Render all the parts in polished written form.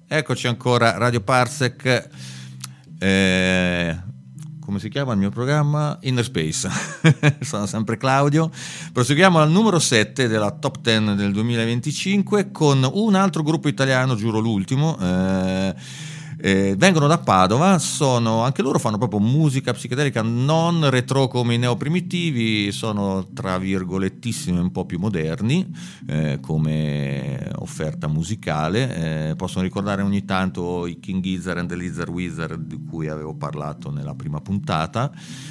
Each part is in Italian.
Eccoci ancora, Radio Parsec. Come si chiama il mio programma? Inner Space. Sono sempre Claudio. Proseguiamo al numero 7 della Top 10 del 2025 con un altro gruppo italiano, giuro l'ultimo. Vengono da Padova, anche loro fanno proprio musica psichedelica non retro come i neoprimitivi, sono tra virgolettissimi un po' più moderni come offerta musicale. Possono ricordare ogni tanto i King Gizzard and the Lizard Wizard di cui avevo parlato nella prima puntata.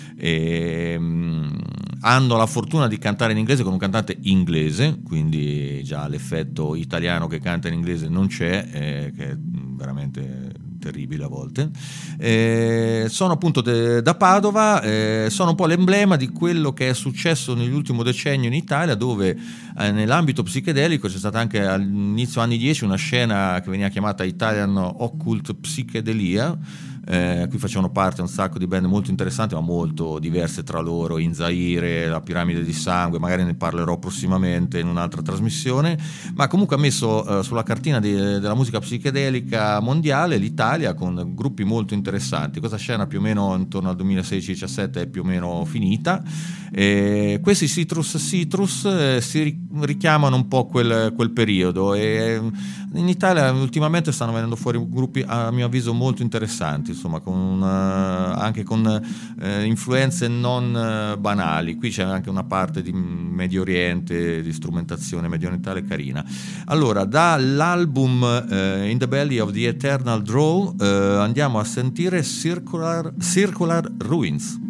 Hanno la fortuna di cantare in inglese con un cantante inglese, quindi già l'effetto italiano che canta in inglese non c'è, che è veramente terribile a volte. Sono appunto da Padova, sono un po' l'emblema di quello che è successo nell'ultimo decennio in Italia, dove nell'ambito psichedelico c'è stata anche all'inizio anni 10 una scena che veniva chiamata Italian Occult Psichedelia. Qui facevano parte un sacco di band molto interessanti ma molto diverse tra loro, In Zaire, La Piramide di Sangue, magari ne parlerò prossimamente in un'altra trasmissione, ma comunque ha messo sulla cartina della musica psichedelica mondiale l'Italia con gruppi molto interessanti. Questa scena più o meno intorno al 2016-17 è più o meno finita. Questi Citrus si richiamano un po' quel periodo, e in Italia ultimamente stanno venendo fuori gruppi a mio avviso molto interessanti, insomma, anche con influenze non banali. Qui c'è anche una parte di Medio Oriente, di strumentazione mediorientale carina. Allora, dall'album In the Belly of the Eternal Draw andiamo a sentire Circular Ruins.